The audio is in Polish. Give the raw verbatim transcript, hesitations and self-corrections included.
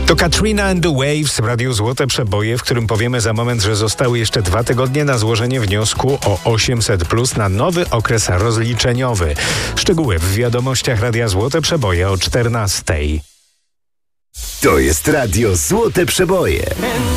To Katrina and the Waves w Radiu Złote Przeboje, w którym powiemy za moment, że zostały jeszcze dwa tygodnie na złożenie wniosku o osiemset plus na nowy okres rozliczeniowy. Szczegóły w wiadomościach Radia Złote Przeboje o czternastej. To jest Radio Złote Przeboje.